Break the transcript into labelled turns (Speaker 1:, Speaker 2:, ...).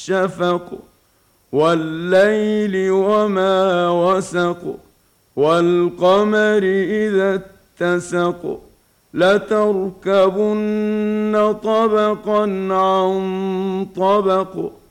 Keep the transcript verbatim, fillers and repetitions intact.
Speaker 1: الشفق والليل وما وسق والقمر إذا اتسق لتركبن طبقا عن طبق